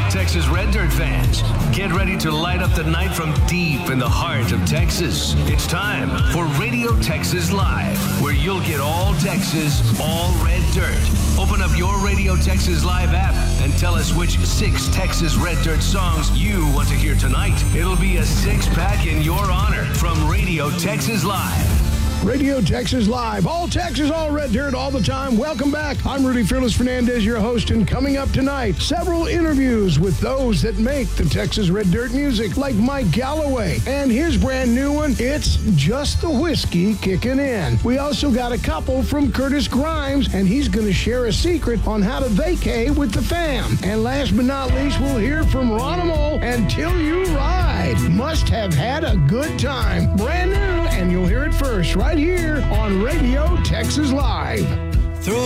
Texas Red Dirt fans, get ready to light up the night from deep in the heart of Texas. It's time for Radio Texas Live, where you'll get all Texas, all Red Dirt. Open up your Radio Texas Live app and tell us which 6 Texas Red Dirt songs you want to hear tonight. It'll be a 6-pack in your honor from Radio Texas Live. Radio Texas Live. All Texas, all Red Dirt, all the time. Welcome back. I'm Rudy Fearless Fernandez, your host, and coming up tonight, several interviews with those that make the Texas Red Dirt music, like Mike Galloway and his brand new one, It's Just the Whiskey Kicking In. We also got a couple from Curtis Grimes, and he's going to share a secret on how to vacay with the fam. And last but not least, we'll hear from Ronimo and Till You Ride. Must have had a good time. Brand new, and you'll hear it first, right here on Radio Texas Live.